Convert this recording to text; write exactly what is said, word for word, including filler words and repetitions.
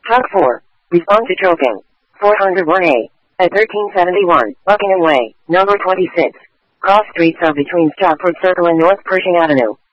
Truck four. Respond to choking. four oh one A. At thirteen seventy-one, Buckingham Way, number twenty-six. Cross streets are between Stockport Circle and North Pershing Avenue.